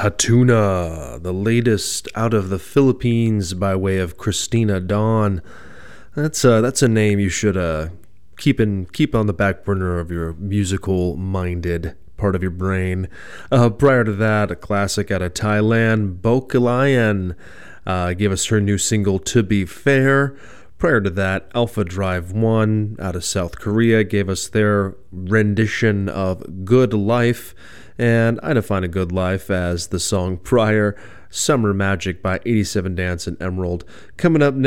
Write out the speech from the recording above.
Hatuna, the latest out of the Philippines by way of Christina Dawn. That's a name you should keep on the back burner of your musical-minded part of your brain. Prior to that, a classic out of Thailand, Bokalayan, gave us her new single, To Be Fair. Prior to that, Alpha Drive 1 out of South Korea gave us their rendition of Good Life. And I define a good life as the song prior, Summer Magic by 87 Dance and Emerald. Coming up next,